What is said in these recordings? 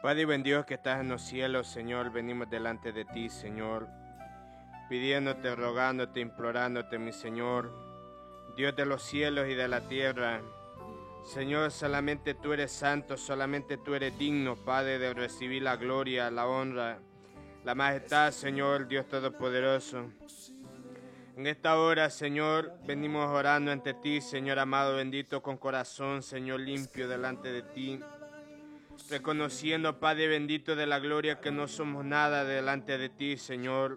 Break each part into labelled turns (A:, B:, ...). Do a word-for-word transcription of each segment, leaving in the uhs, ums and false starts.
A: Padre buen Dios que estás en los cielos, Señor, venimos delante de ti, Señor, pidiéndote, rogándote, implorándote, mi Señor, Dios de los cielos y de la tierra. Señor, solamente tú eres santo, solamente tú eres digno, Padre, de recibir la gloria, la honra, la majestad, Señor, Dios Todopoderoso. En esta hora, Señor, venimos orando ante ti, Señor amado, bendito, con corazón, Señor, limpio delante de ti, reconociendo, Padre bendito de la gloria, que no somos nada delante de ti, Señor.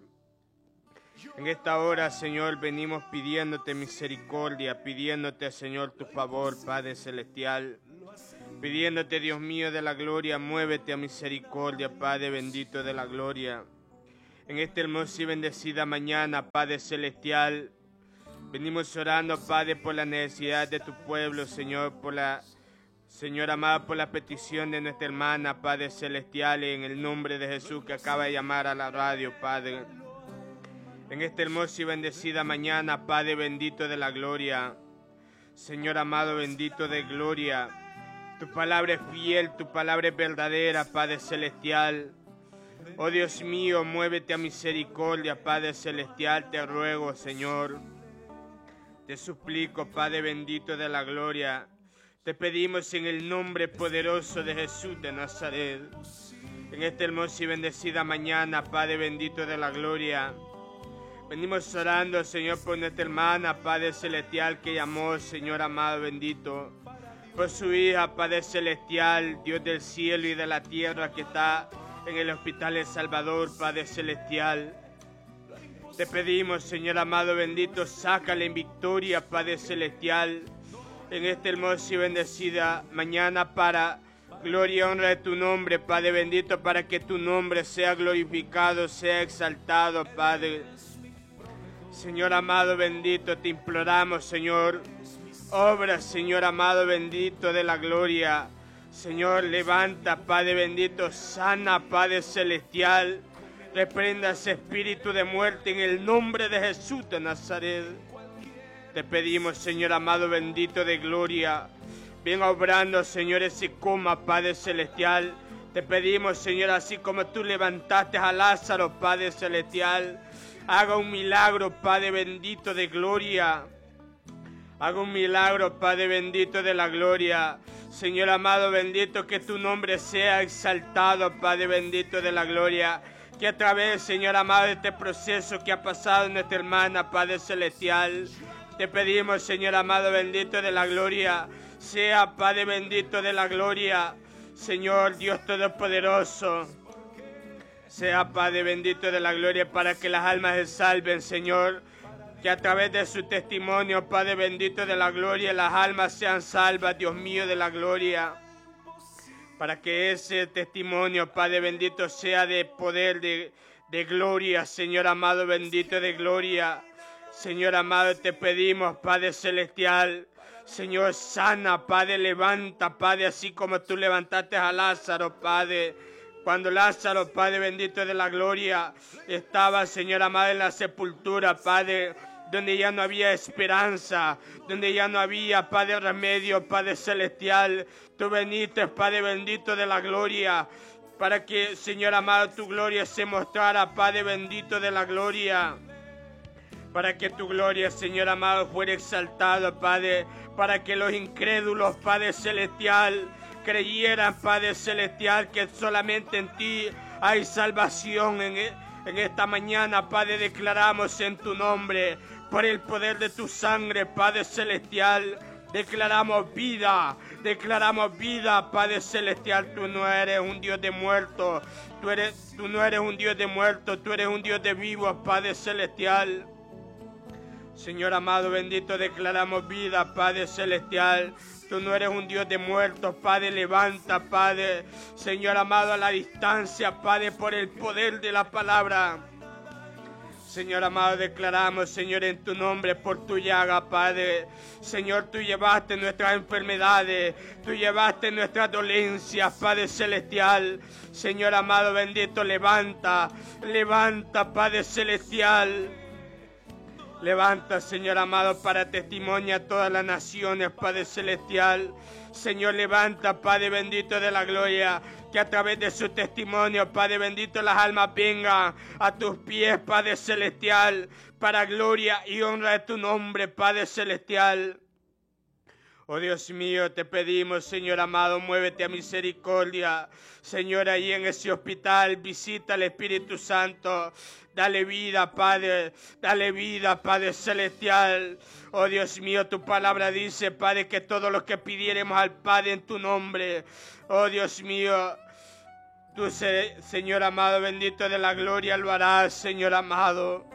A: En esta hora, Señor, venimos pidiéndote misericordia, pidiéndote, Señor, tu favor, Padre celestial, pidiéndote, Dios mío de la gloria, muévete a misericordia, Padre bendito de la gloria. En esta hermosa y bendecida mañana, Padre celestial, venimos orando, Padre, por la necesidad de tu pueblo, Señor, por la, Señor amado, por la petición de nuestra hermana, Padre celestial, en el nombre de Jesús que acaba de llamar a la radio, Padre. En esta hermosa y bendecida mañana, Padre bendito de la gloria, Señor amado, bendito de gloria, tu palabra es fiel, tu palabra es verdadera, Padre celestial. Oh Dios mío, muévete a misericordia, Padre celestial, te ruego, Señor. Te suplico, Padre bendito de la gloria, te pedimos en el nombre poderoso de Jesús de Nazaret. En esta hermosa y bendecida mañana, Padre bendito de la gloria, venimos orando, Señor, por nuestra hermana, Padre celestial, que llamó, Señor amado bendito, por su hija, Padre celestial, Dios del cielo y de la tierra, que está en el hospital El Salvador, Padre celestial. Te pedimos, Señor amado bendito, sácale en victoria, Padre celestial, en esta hermosa y bendecida mañana, para gloria y honra de tu nombre, Padre bendito, para que tu nombre sea glorificado, sea exaltado, Padre. Señor amado bendito, te imploramos, Señor, obra, Señor amado bendito de la gloria. Señor, levanta, Padre bendito, sana, Padre celestial, reprenda ese espíritu de muerte en el nombre de Jesús de Nazaret. Te pedimos, Señor amado bendito de gloria, venga obrando, Señor, ese coma, Padre celestial. Te pedimos, Señor, así como tú levantaste a Lázaro, Padre celestial, haga un milagro, Padre bendito de gloria. Haga un milagro, Padre bendito de la gloria. Señor amado bendito, que tu nombre sea exaltado, Padre bendito de la gloria. Que a través, Señor amado, de este proceso que ha pasado nuestra hermana, Padre celestial, te pedimos, Señor amado bendito de la gloria, sea, Padre bendito de la gloria, Señor Dios todopoderoso, sea, Padre bendito de la gloria, para que las almas se salven, Señor. Que a través de su testimonio, Padre bendito de la gloria, las almas sean salvas, Dios mío de la gloria. Para que ese testimonio, Padre bendito, sea de poder, de, de gloria, Señor amado bendito de gloria. Señor amado, te pedimos, Padre celestial, Señor, sana, Padre, levanta, Padre, así como tú levantaste a Lázaro, Padre. Cuando Lázaro, Padre bendito de la gloria, estaba, Señor amado, en la sepultura, Padre, donde ya no había esperanza, donde ya no había, Padre, remedio, Padre celestial. Tú veniste, Padre bendito de la gloria, para que, Señor amado, tu gloria se mostrara, Padre bendito de la gloria. Para que tu gloria, Señor amado, fuera exaltada, Padre, para que los incrédulos, Padre celestial, creyeran, Padre celestial, que solamente en ti hay salvación. En, en esta mañana, Padre, declaramos en tu nombre, por el poder de tu sangre, Padre celestial, declaramos vida, declaramos vida, Padre celestial. Tú no eres un Dios de muertos, tú, eres, tú no eres un Dios de muertos, tú eres un Dios de vivos, Padre celestial. Señor amado bendito, declaramos vida, Padre celestial. Tú no eres un Dios de muertos, Padre, levanta, Padre, Señor amado, a la distancia, Padre, por el poder de la palabra. Señor amado, declaramos, Señor, en tu nombre, por tu llaga, Padre. Señor, tú llevaste nuestras enfermedades, tú llevaste nuestras dolencias, Padre celestial. Señor amado bendito, levanta, levanta, Padre celestial. Levanta, Señor amado, para testimonio a todas las naciones, Padre celestial. Señor, levanta, Padre bendito de la gloria, que a través de su testimonio, Padre bendito, las almas vengan a tus pies, Padre celestial, para gloria y honra de tu nombre, Padre celestial. Oh Dios mío, te pedimos, Señor amado, muévete a misericordia. Señor, ahí en ese hospital, visita al Espíritu Santo. Dale vida, Padre, dale vida, Padre celestial. Oh Dios mío, tu palabra dice, Padre, que todo lo que pidiéremos al Padre en tu nombre. Oh Dios mío, tú, Señor amado, bendito de la gloria, lo harás, Señor amado.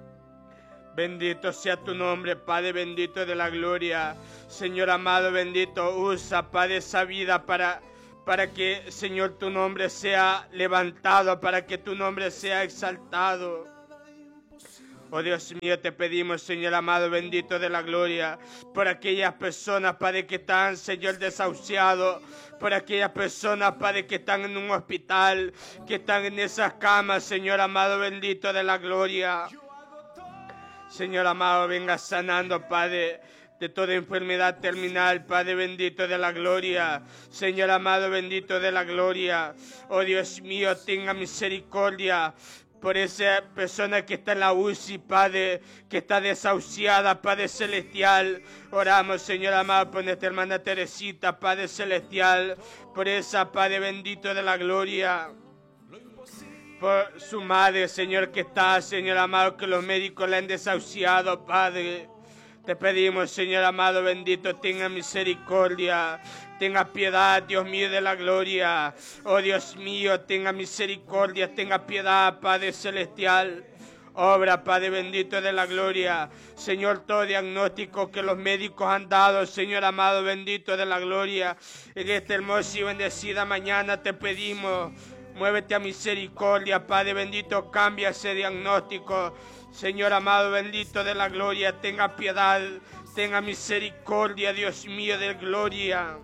A: Bendito sea tu nombre, Padre bendito de la gloria. Señor amado, bendito, usa, Padre, esa vida para, para que, Señor, tu nombre sea levantado, para que tu nombre sea exaltado. Oh Dios mío, te pedimos, Señor amado, bendito de la gloria, por aquellas personas, Padre, que están, Señor, desahuciados, por aquellas personas, Padre, que están en un hospital, que están en esas camas, Señor amado, bendito de la gloria. Señor amado, venga sanando, Padre, de toda enfermedad terminal, Padre bendito de la gloria. Señor amado, bendito de la gloria. Oh Dios mío, tenga misericordia por esa persona que está en la U C I, Padre, que está desahuciada, Padre celestial. Oramos, Señor amado, por nuestra hermana Teresita, Padre celestial, por esa, Padre bendito de la gloria. Por su madre, Señor, que está, Señor amado, que los médicos la han desahuciado, Padre. Te pedimos, Señor amado, bendito, tenga misericordia, tenga piedad, Dios mío de la gloria. Oh Dios mío, tenga misericordia, tenga piedad, Padre celestial. Obra, Padre bendito de la gloria. Señor, todo diagnóstico que los médicos han dado, Señor amado, bendito de la gloria. En esta hermosa y bendecida mañana te pedimos, muévete a misericordia, Padre bendito, cambia ese diagnóstico. Señor amado, bendito de la gloria, tenga piedad, tenga misericordia, Dios mío de gloria.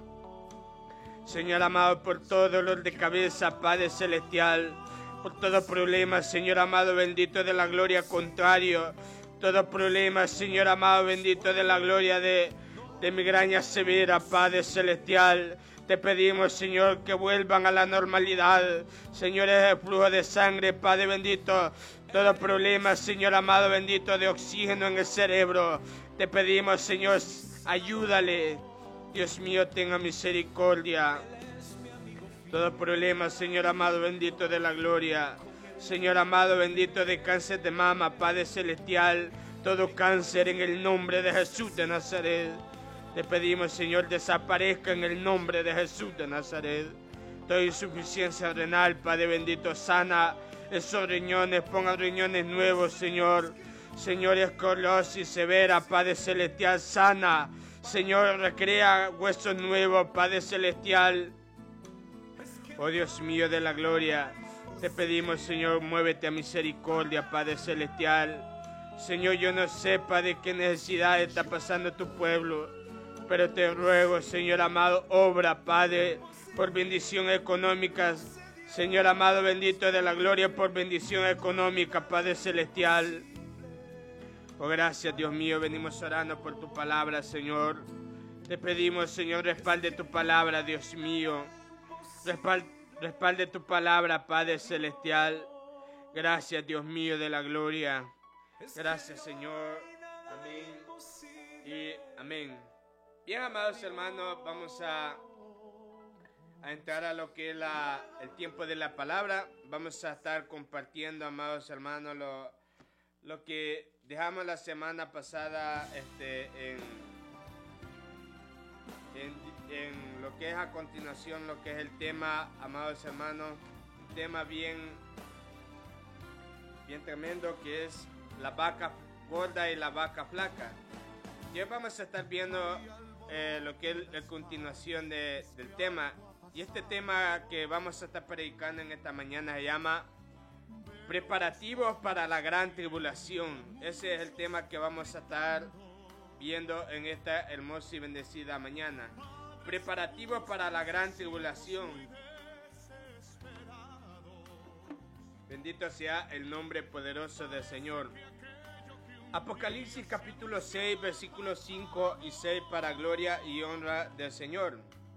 A: Señor amado, por todo dolor de cabeza, Padre celestial, por todo problema, Señor amado, bendito de la gloria, contrario, todo problema, Señor amado, bendito de la gloria de, de migraña severa, Padre celestial. Te pedimos, Señor, que vuelvan a la normalidad. Señor, ese flujo de sangre, Padre bendito. Todo problema, Señor amado, bendito, de oxígeno en el cerebro. Te pedimos, Señor, ayúdale. Dios mío, tenga misericordia. Todo problema, Señor amado, bendito de la gloria. Señor amado, bendito de cáncer de mama, Padre celestial. Todo cáncer en el nombre de Jesús de Nazaret. Te pedimos, Señor, desaparezca en el nombre de Jesús de Nazaret. Toda insuficiencia renal, Padre bendito, sana esos riñones, pongan riñones nuevos, Señor. Señor, escoliosis severa, Padre celestial, sana. Señor, recrea huesos nuevos, Padre celestial. Oh Dios mío de la gloria, te pedimos, Señor, muévete a misericordia, Padre celestial. Señor, yo no sé, Padre, qué necesidad está pasando tu pueblo, pero te ruego, Señor amado, obra, Padre, por bendición económica. Señor amado, bendito de la gloria, por bendición económica, Padre celestial. Oh, gracias, Dios mío, venimos orando por tu palabra, Señor. Te pedimos, Señor, respalde tu palabra, Dios mío. Respalde, respalde tu palabra, Padre celestial. Gracias, Dios mío de la gloria. Gracias, Señor. Amén y amén. Bien, amados hermanos, vamos a, a entrar a lo que es la, el tiempo de la palabra. Vamos a estar compartiendo, amados hermanos, lo, lo que dejamos la semana pasada este, en, en, en lo que es a continuación, lo que es el tema, amados hermanos, un tema bien, bien tremendo, que es la vaca gorda y la vaca flaca. Y hoy vamos a estar viendo Eh, lo que es la continuación de, del tema, y este tema que vamos a estar predicando en esta mañana se llama preparativos para la gran tribulación. Ese es el tema que vamos a estar viendo en esta hermosa y bendecida mañana. Preparativos para la gran tribulación. Bendito sea el nombre poderoso del Señor. Apocalipsis capítulo seis, versículos cinco y seis, para gloria y honra del Señor.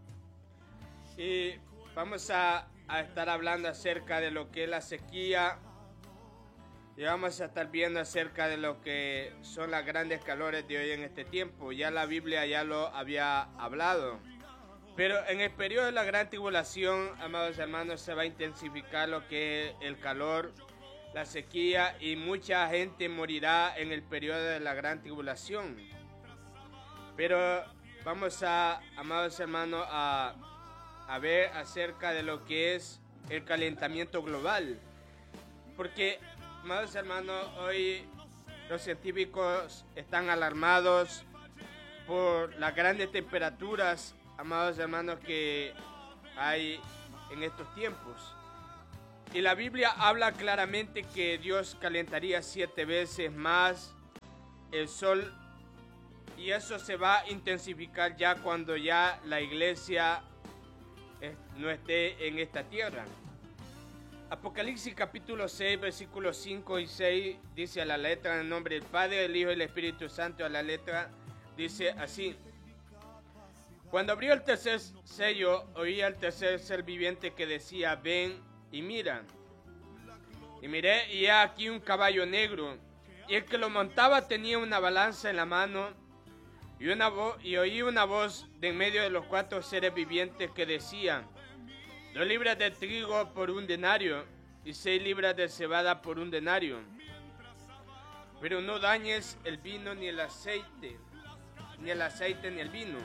A: Y vamos a, a estar hablando acerca de lo que es la sequía. Y vamos a estar viendo acerca de lo que son las grandes calores de hoy en este tiempo. Ya la Biblia ya lo había hablado. Pero en el periodo de la gran tribulación, amados hermanos, se va a intensificar lo que es el calor, la sequía, y mucha gente morirá en el periodo de la gran tribulación. Pero vamos a, amados hermanos, a, a ver acerca de lo que es el calentamiento global. Porque, amados hermanos, hoy los científicos están alarmados por las grandes temperaturas, amados hermanos, que hay en estos tiempos. Y la Biblia habla claramente que Dios calentaría siete veces más el sol, y eso se va a intensificar ya cuando ya la iglesia no esté en esta tierra. Apocalipsis capítulo seis, versículos cinco y seis dice a la letra, en el nombre del Padre, del Hijo y del Espíritu Santo, a la letra, dice así: Cuando abrió el tercer sello, oí al tercer ser viviente que decía: ven y mira. Y miré, y he aquí un caballo negro, y el que lo montaba tenía una balanza en la mano, y, una vo- y oí una voz de en medio de los cuatro seres vivientes que decía: dos libras de trigo por un denario, y seis libras de cebada por un denario. Pero no dañes el vino ni el aceite, ni el aceite ni el vino.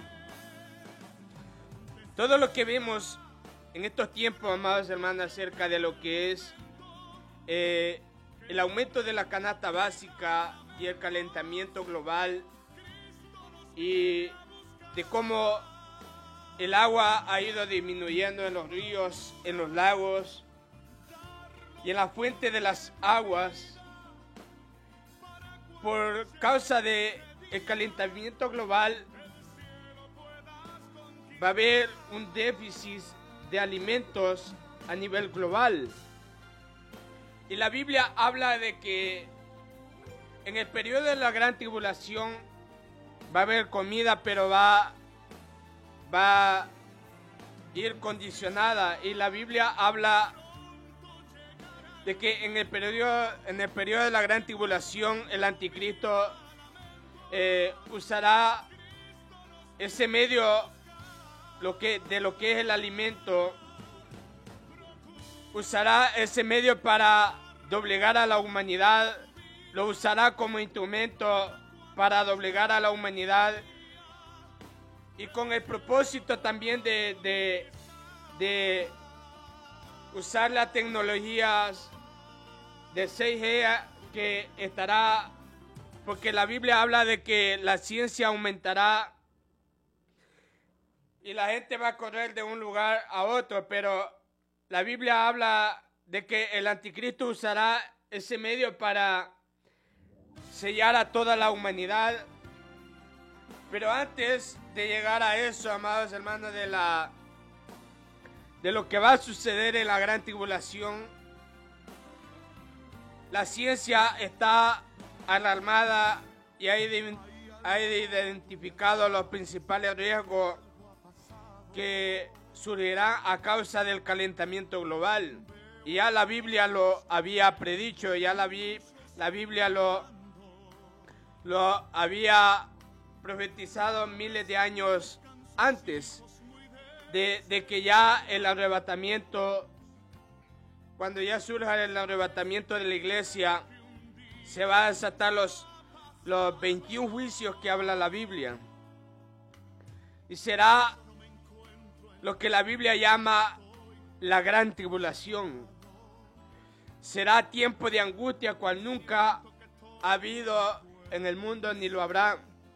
A: Todo lo que vemos en estos tiempos, amados hermanos, acerca de lo que es eh, el aumento de la canasta básica y el calentamiento global, y de cómo el agua ha ido disminuyendo en los ríos, en los lagos y en la fuente de las aguas por causa del calentamiento global. Va a haber un déficit de alimentos a nivel global. Y la Biblia habla de que en el periodo de la gran tribulación va a haber comida, pero va, va a ir condicionada. Y la Biblia habla de que en el periodo, en el periodo de la gran tribulación el anticristo eh, usará ese medio Lo que, de lo que es el alimento, usará ese medio para doblegar a la humanidad, lo usará como instrumento para doblegar a la humanidad, y con el propósito también de, de, de usar las tecnologías de seis G, que estará, porque la Biblia habla de que la ciencia aumentará y la gente va a correr de un lugar a otro, pero la Biblia habla de que el anticristo usará ese medio para sellar a toda la humanidad. Pero antes de llegar a eso, amados hermanos, de la de lo que va a suceder en la gran tribulación, la ciencia está alarmada y ha identificado los principales riesgos que surgirán a causa del calentamiento global. Y ya la Biblia lo había predicho, ya la, vi, la Biblia lo, lo había profetizado miles de años antes de, de que ya el arrebatamiento, cuando ya surja el arrebatamiento de la iglesia, se va a desatar los, los veintiún juicios que habla la Biblia. Y será lo que la Biblia llama la gran tribulación. Será tiempo de angustia cual nunca ha habido en el mundo ni lo habrá.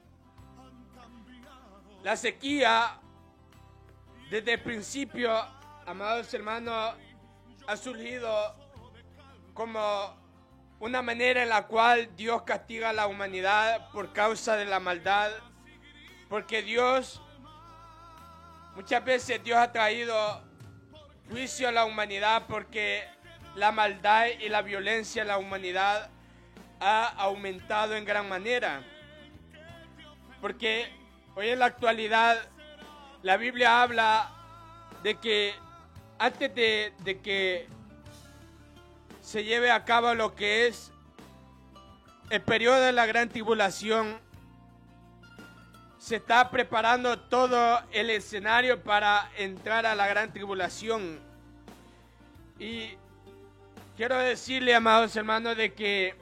A: La sequía, desde el principio, amados hermanos, ha surgido como una manera en la cual Dios castiga a la humanidad por causa de la maldad, porque Dios Muchas veces Dios ha traído juicio a la humanidad porque la maldad y la violencia en la humanidad ha aumentado en gran manera. Porque hoy en la actualidad la Biblia habla de que antes de, de que se lleve a cabo lo que es el periodo de la gran tribulación, se está preparando todo el escenario para entrar a la gran tribulación. Y quiero decirle, amados hermanos, de que,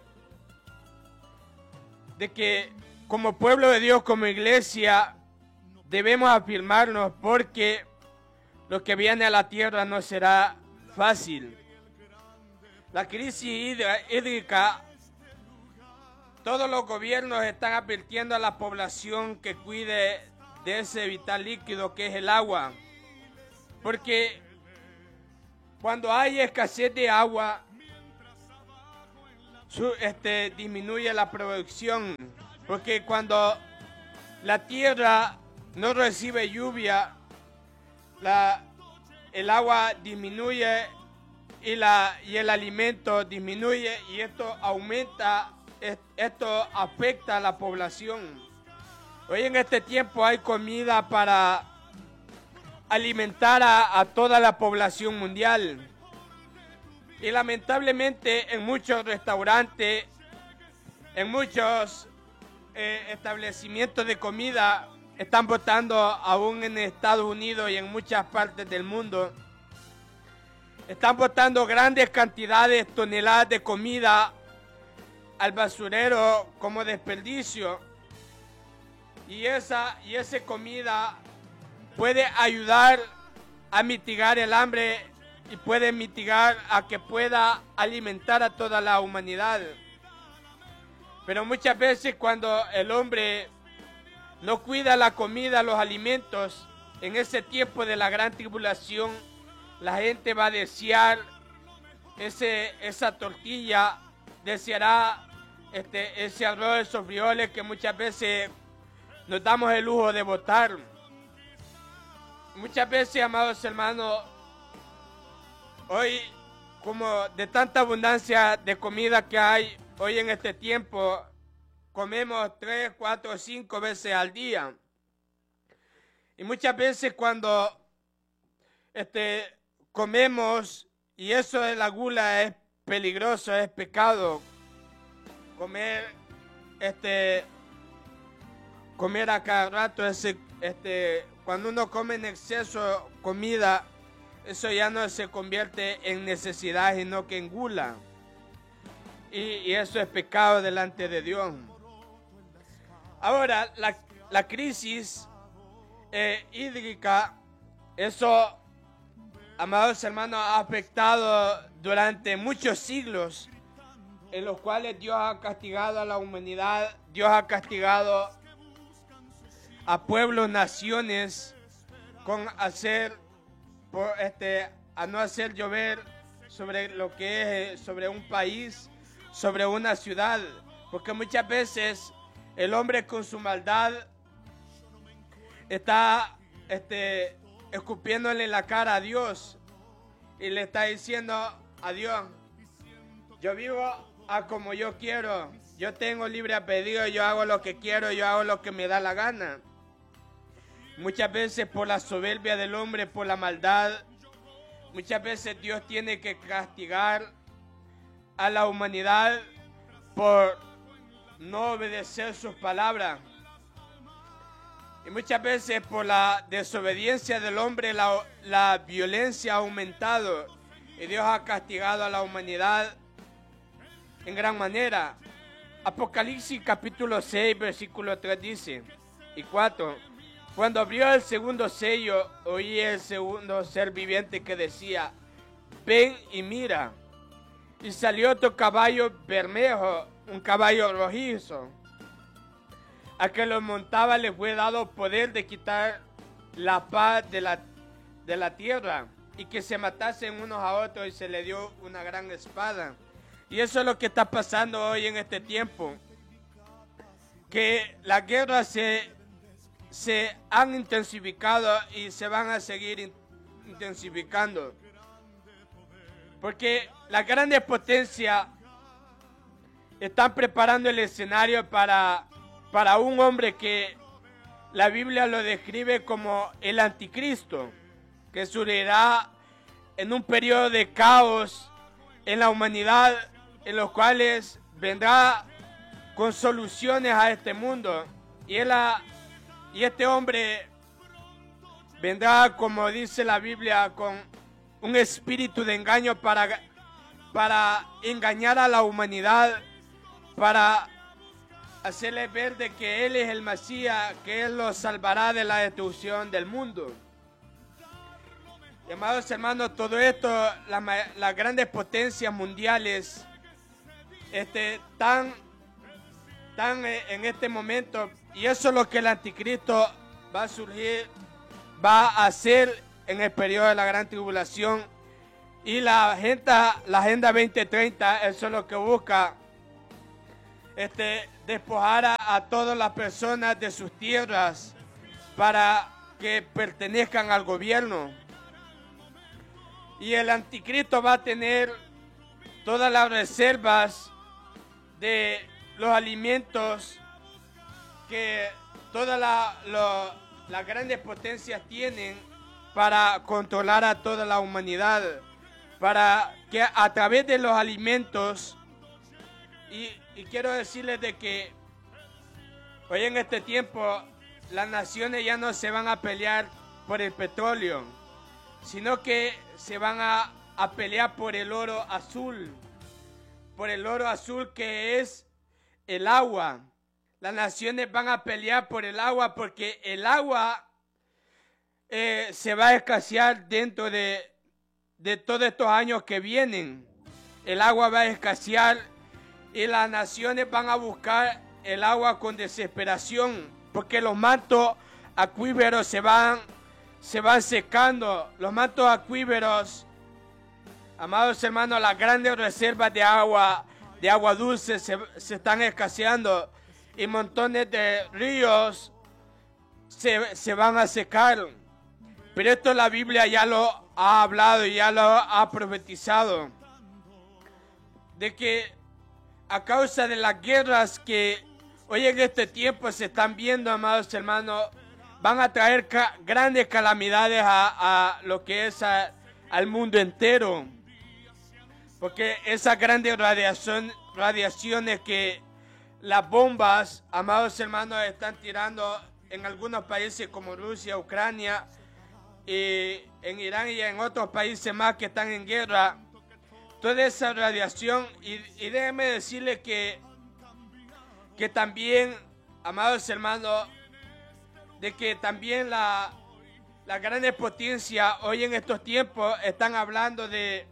A: de que como pueblo de Dios, como iglesia, debemos afirmarnos, porque lo que viene a la tierra no será fácil. La crisis hídrica, todos los gobiernos están advirtiendo a la población que cuide de ese vital líquido que es el agua. Porque cuando hay escasez de agua, su, este, disminuye la producción. Porque cuando la tierra no recibe lluvia, la, el agua disminuye y, la, y el alimento disminuye, y esto aumenta, esto afecta a la población. Hoy en este tiempo hay comida para alimentar a, a toda la población mundial. Y lamentablemente en muchos restaurantes, en muchos eh, establecimientos de comida, están botando, aún en Estados Unidos y en muchas partes del mundo, están botando grandes cantidades, toneladas de comida al basurero como desperdicio. Y esa, y esa comida puede ayudar a mitigar el hambre y puede mitigar a que pueda alimentar a toda la humanidad. Pero muchas veces cuando el hombre no cuida la comida, los alimentos, en ese tiempo de la gran tribulación, la gente va a desear ese, esa tortilla, deseará este, ese arroz, esos frijoles que muchas veces nos damos el lujo de botar. Muchas veces, amados hermanos, hoy, como de tanta abundancia de comida que hay hoy en este tiempo, comemos tres, cuatro, cinco veces al día. Y muchas veces cuando este, comemos, y eso de la gula es peligroso, es pecado. Comer, este, comer a cada rato, ese, este, cuando uno come en exceso comida, eso ya no se convierte en necesidad, sino que en gula. Y, y eso es pecado delante de Dios. Ahora, la, la crisis eh, hídrica, eso, amados hermanos, ha afectado durante muchos siglos, en los cuales Dios ha castigado a la humanidad, Dios ha castigado a pueblos, naciones, con hacer, por este, a no hacer llover sobre lo que es, sobre un país, sobre una ciudad, porque muchas veces el hombre con su maldad está este, escupiéndole la cara a Dios y le está diciendo a Dios: yo vivo a como yo quiero, yo tengo libre albedrío, yo hago lo que quiero, yo hago lo que me da la gana. Muchas veces por la soberbia del hombre, por la maldad, muchas veces Dios tiene que castigar a la humanidad por no obedecer sus palabras. Y muchas veces por la desobediencia del hombre, la, la violencia ha aumentado y Dios ha castigado a la humanidad en gran manera. Apocalipsis capítulo seis, versículo tres dice, y cuatro: cuando abrió el segundo sello, oí el segundo ser viviente que decía: ven y mira. Y salió otro caballo bermejo, un caballo rojizo. A que lo montaba le fue dado poder de quitar la paz de la, de la tierra, y que se matasen unos a otros, y se le dio una gran espada. Y eso es lo que está pasando hoy en este tiempo, que las guerras se, se han intensificado y se van a seguir in, intensificando. Porque las grandes potencias están preparando el escenario para, para un hombre que la Biblia lo describe como el anticristo, que surgirá en un periodo de caos en la humanidad, en los cuales vendrá con soluciones a este mundo. Y, él ha, y este hombre vendrá, como dice la Biblia, con un espíritu de engaño para, para engañar a la humanidad, para hacerle ver de que Él es el Mesías, que Él los salvará de la destrucción del mundo. Y, amados hermanos, todo esto, la, las grandes potencias mundiales este, están, están en este momento, y eso es lo que el anticristo va a surgir, va a hacer en el periodo de la gran tribulación. Y la agenda, la agenda veinte treinta, eso es lo que busca, este, despojar a, a todas las personas de sus tierras para que pertenezcan al gobierno. Y el anticristo va a tener todas las reservas de los alimentos que todas la, lo, las grandes potencias tienen para controlar a toda la humanidad, para que a través de los alimentos, y, y quiero decirles de que hoy en este tiempo las naciones ya no se van a pelear por el petróleo, sino que se van a, a pelear por el oro azul, por el oro azul que es el agua. Las naciones van a pelear por el agua porque el agua eh, se va a escasear dentro de, de todos estos años que vienen. El agua va a escasear y las naciones van a buscar el agua con desesperación porque los mantos acuíferos se van se van secando. Los mantos acuíferos, amados hermanos, las grandes reservas de agua, de agua dulce se, se están escaseando y montones de ríos se, se van a secar. Pero esto la Biblia ya lo ha hablado y ya lo ha profetizado, de que a causa de las guerras que hoy en este tiempo se están viendo, amados hermanos, van a traer ca grandes calamidades a, a lo que es a, al mundo entero. Porque esas grandes radiación, radiaciones que las bombas, amados hermanos, están tirando en algunos países como Rusia, Ucrania, y en Irán y en otros países más que están en guerra, toda esa radiación, y, y déjenme decirles que, que también, amados hermanos, de que también la, la grandes potencias hoy en estos tiempos están hablando de,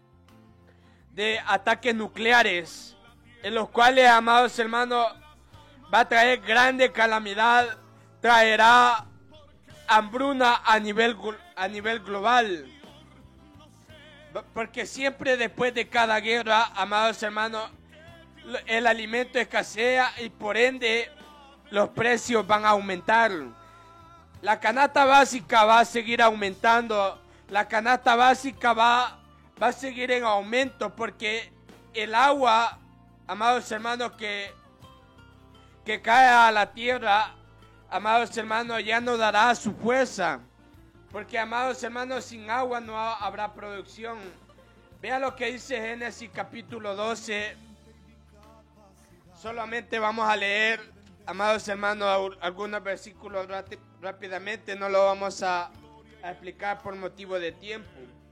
A: de ataques nucleares, en los cuales, amados hermanos, va a traer grande calamidad, traerá hambruna a nivel, a nivel global. Porque siempre después de cada guerra, amados hermanos, el alimento escasea y por ende los precios van a aumentar. La canasta básica va a seguir aumentando. La canasta básica va, va a seguir en aumento porque el agua, amados hermanos, que, que cae a la tierra, amados hermanos, ya no dará su fuerza. Porque, amados hermanos, sin agua no habrá producción. Vea lo que dice Génesis capítulo doce. Solamente vamos a leer, amados hermanos, algunos versículos rápidamente. No lo vamos a, a explicar por motivo de tiempo.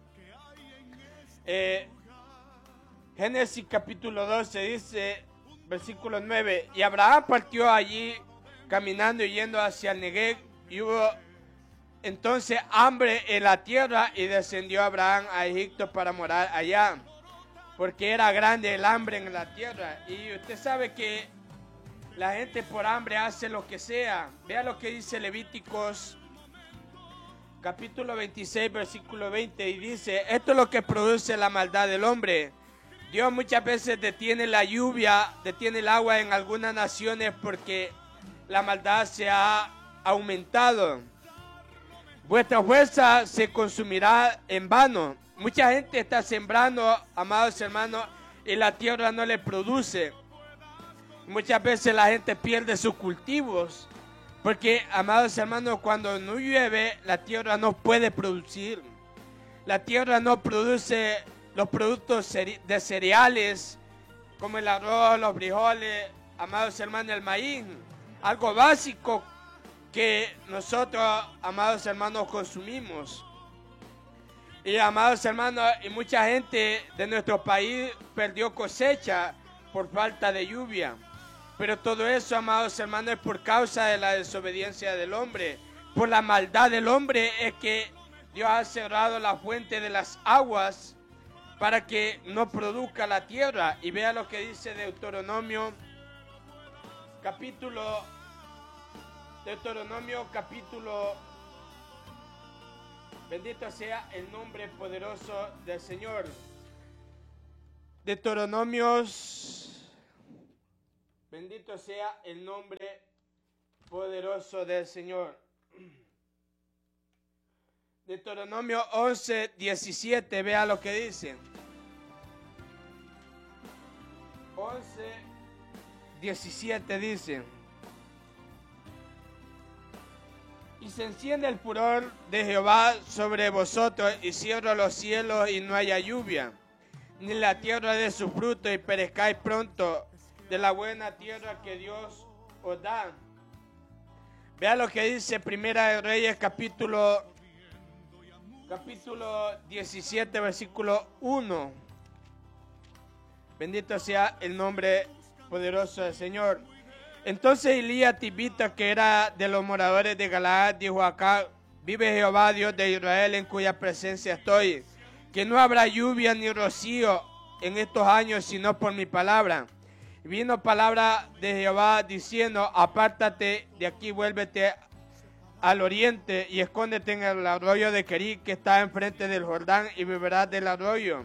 A: Eh, Génesis capítulo doce dice, versículo nueve. Y Abraham partió allí caminando y yendo hacia el Negev, y hubo entonces hambre en la tierra, y descendió Abraham a Egipto para morar allá, porque era grande el hambre en la tierra. Y usted sabe que la gente por hambre hace lo que sea. Vea lo que dice Levíticos capítulo veintiséis, versículo veinte, y dice, esto es lo que produce la maldad del hombre. Dios muchas veces detiene la lluvia, detiene el agua en algunas naciones porque la maldad se ha aumentado. Vuestra fuerza se consumirá en vano. Mucha gente está sembrando, amados hermanos, y la tierra no le produce.
B: Muchas veces la gente pierde sus cultivos, porque, amados hermanos, cuando no llueve, la tierra no puede producir. La tierra no produce los productos de cereales, como el arroz, los frijoles, amados hermanos, el maíz, algo básico que nosotros, amados hermanos, consumimos. Y amados hermanos, y mucha gente de nuestro país perdió cosecha por falta de lluvia. Pero todo eso, amados hermanos, es por causa de la desobediencia del hombre. Por la maldad del hombre es que Dios ha cerrado la fuente de las aguas para que no produzca la tierra. Y vea lo que dice Deuteronomio, capítulo, Deuteronomio capítulo, bendito sea el nombre poderoso del Señor. Deuteronomios, bendito sea el nombre poderoso del Señor. Deuteronomio once, diecisiete, vea lo que dice. once, diecisiete dice: y se enciende el furor de Jehová sobre vosotros, y cierro los cielos y no haya lluvia, ni la tierra de su fruto, y perezcáis pronto de la buena tierra que Dios os da. Vea lo que dice Primera de Reyes, capítulo, capítulo diecisiete, versículo uno. Bendito sea el nombre poderoso del Señor. Entonces Elías Tibita, que era de los moradores de Galaad, dijo: acá vive Jehová, Dios de Israel, en cuya presencia estoy, que no habrá lluvia ni rocío en estos años, sino por mi palabra. Y vino palabra de Jehová diciendo: apártate de aquí, vuélvete al oriente y escóndete en el arroyo de Querit, que está enfrente del Jordán, y beberás del arroyo.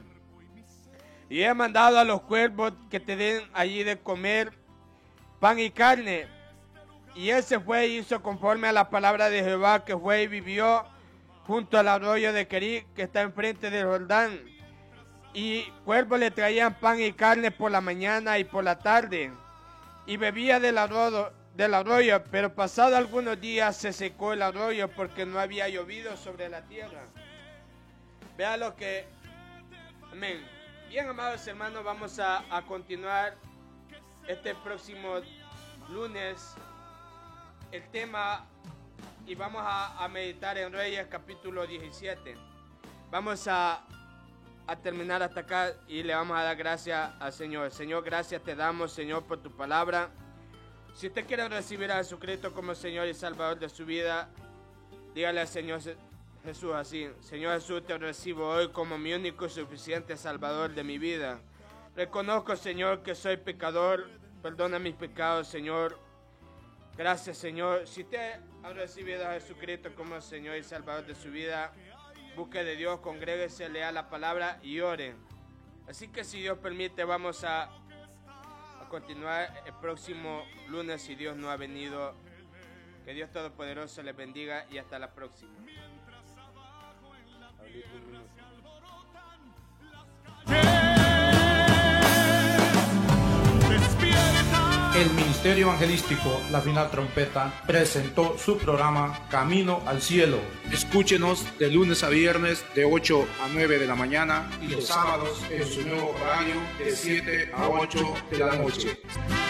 B: Y he mandado a los cuervos que te den allí de comer pan y carne. Y él se fue y hizo conforme a la palabra de Jehová, que fue y vivió junto al arroyo de Querit, que está enfrente del Jordán. Y cuervos le traían pan y carne por la mañana y por la tarde. Y bebía del arroyo, del arroyo, pero pasado algunos días se secó el arroyo, porque no había llovido sobre la tierra. Vea lo que... Amén. Bien, amados hermanos, vamos a, a continuar este próximo lunes el tema, y vamos a, a meditar en Reyes capítulo diecisiete. Vamos a, a terminar hasta acá y le vamos a dar gracias al Señor. Señor, gracias te damos, Señor, por tu palabra. Si usted quiere recibir a Jesucristo como Señor y Salvador de su vida, dígale al Señor Jesús así: Señor Jesús, te recibo hoy como mi único y suficiente Salvador de mi vida. Reconozco, Señor, que soy pecador. Perdona mis pecados, Señor. Gracias, Señor. Si usted ha recibido a Jesucristo como Señor y Salvador de su vida, busque de Dios, congréguese, lea la palabra y ore. Así que, si Dios permite, vamos a, a continuar el próximo lunes, si Dios no ha venido. Que Dios Todopoderoso les bendiga y hasta la próxima.
C: El Ministerio Evangelístico La Final Trompeta presentó su programa Camino al Cielo. Escúchenos de lunes a viernes de ocho a nueve de la mañana y los sábados en su nuevo horario de siete a ocho de la noche.